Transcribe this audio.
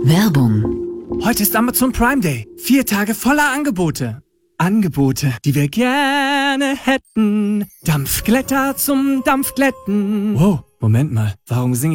Werbung. Heute ist Amazon Prime Day. 4 Tage voller Angebote. Angebote, die wir gerne hätten. Dampfglätter zum Dampfglätten. Wow, Moment mal. Warum singe